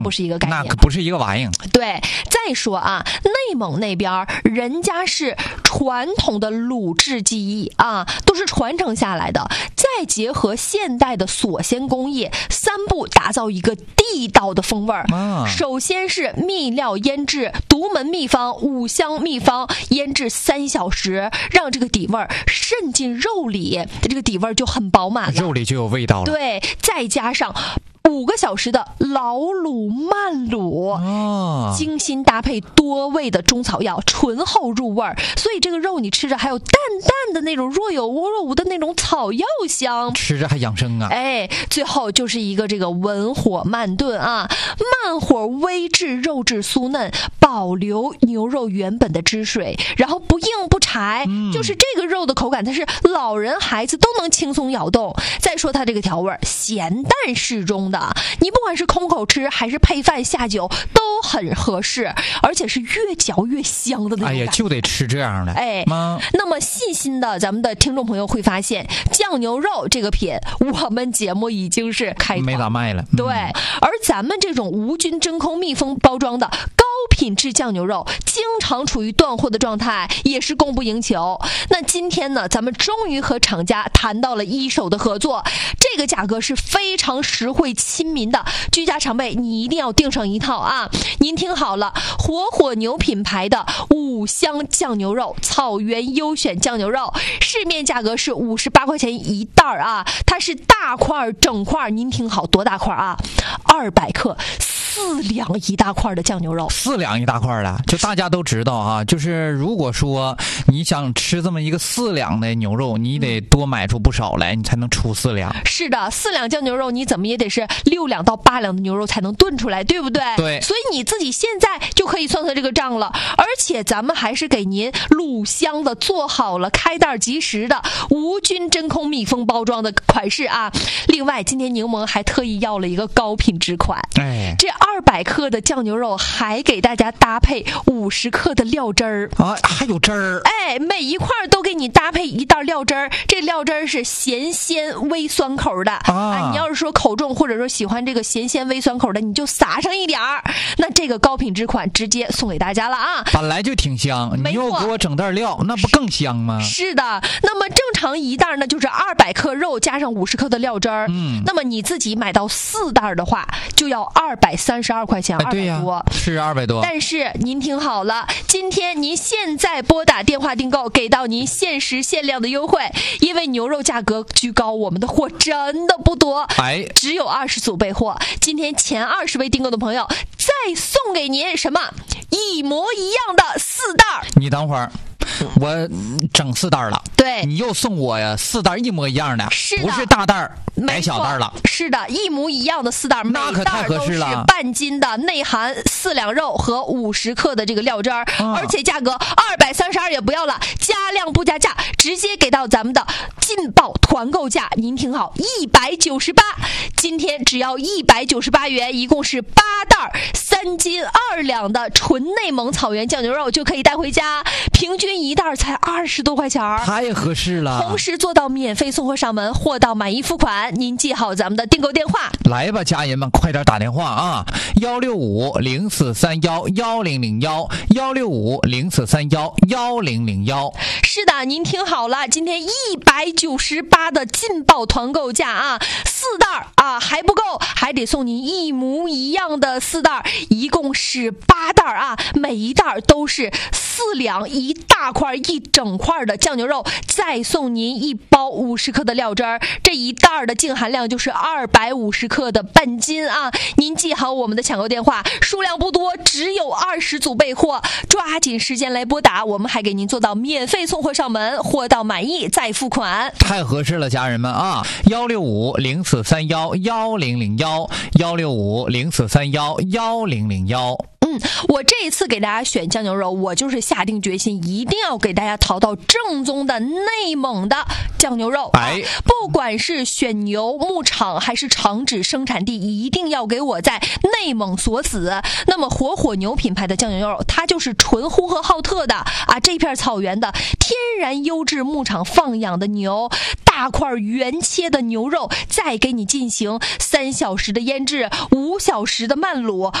不是一个概念， 那可不是一个玩意儿。 对，再说啊，内蒙那边人家是传统的卤制技艺啊，都是传承下来的，再结合现代的锁鲜工业，三步打造一个地道的风味儿。首先是秘料腌制，独门秘方5香秘方腌制3小时，让这个底味儿渗进肉里，这个底味儿就很饱满了， 肉里就有味道了。 对，再加上5个小时的老卤慢卤，精心搭配多味的中草药，醇厚入味儿，所以这个肉你吃着还有淡淡的那种若有若无的那种草药香， 吃着还养生啊。 哎，最后就是一个这个文火慢炖啊，慢火微制肉质酥嫩，保留牛肉原本的汁水，然后不硬不柴，就是这个肉的口感它是老人孩子都能轻松咬动。再说它这个调味咸淡适中的，你不管是空口吃还是配饭下酒都很合适，而且是越嚼越香的那种感觉。 哎呀，就得吃这样的。 哎，那么细心的咱们的听众朋友会发现，酱牛肉这个品我们节目已经是开没咋卖了。 对，而咱们这种无菌真空密封包装的高品质酱牛肉经常处于断货的状态，也是供不应求。那今天呢，咱们终于和厂家谈到了一手的合作，这个价格是非常实惠亲民的，居家常备你一定要订上一套啊！您听好了，火火牛品牌的5香酱牛肉，草原优选酱牛肉，市面价格是58块钱一袋啊，它是大块整块，您听好多大块啊，200克4两一大块的酱牛肉 ，4两一大块的，就大家都知道啊，就是如果说你想吃这么一个4两的牛肉，你得多买出不少来，你才能出4两。 是的，4两酱牛肉你怎么也得是6两到8两的牛肉才能炖出来，对不对？ 对， 所以你自己现在就可以算算这个账了。而且咱们还是给您卤香的，做好了开袋即食的无菌真空密封包装的款式啊。另外，今天柠檬还特意要了一个高品质款，这200克的酱牛肉还给大家搭配50克的料汁儿啊，还有汁儿， 哎，每一块都给你搭配一袋料汁儿，这料汁儿是咸鲜微酸口的啊。你要是说口重或者说喜欢这个咸鲜微酸口的，你就撒上一点儿，那这个高品质款直接送给大家了啊！ 本来就挺香，你又给我整袋料，那不更香吗？ 是的，那么正常一袋呢就是200克肉加上50克的料汁儿，那么你自己买到4袋的话，就要232块钱，200多， 是200多。 但是您听好了，今天您现在拨打电话订购，给到您限时限量的优惠，因为牛肉价格居高，我们的货真的不多，只有20组备货。今天前20位订购的朋友，再送给您什么一模一样的4袋。 你等会儿。我整4袋了， 对， 你又送我呀4袋一模一样的， 是的， 不是大袋改小袋了， 是的，一模一样的4袋， 那可太合适了， 每袋都是半斤的，内含4两肉和50克的这个料汁儿，而且价格232也不要了，加量不加价，直接给到咱们的劲爆团购价，您听好，198，今天只要198元，一共是8袋3斤2两的纯内蒙草原酱牛肉就可以带回家，平均一袋才20多块钱， 太合适了。 同时做到免费送货上门，货到满意付款。您记好咱们的订购电话， 来吧，家人们，快点打电话啊！165-0431-1001，165-0431-1001。 是的，您听好了，今天198的劲爆团购价啊，4袋啊还不够，还得送您一模一样的4袋，一共是8袋啊，每一袋都是4两一大块一整块的酱牛肉，再送您1包50克的料汁儿，这一袋的净含量就是250克的半斤啊！您记好我们的抢购电话，数量不多，只有20组备货，抓紧时间来拨打，我们还给您做到免费送货上门，货到满意再付款。 太合适了，家人们啊！165-0431-1001，165-0431-1001。 我这一次给大家选酱牛肉，我就是下定决心，一定要给大家淘到正宗的内蒙的酱牛肉。不管是选牛、牧场还是厂址生产地，一定要给我在内蒙锁死。那么火火牛品牌的酱牛肉，它就是纯呼和浩特的啊，这片草原的天然优质牧场放养的牛，大块原切的牛肉，再给你进行3小时的腌制，5小时的慢卤，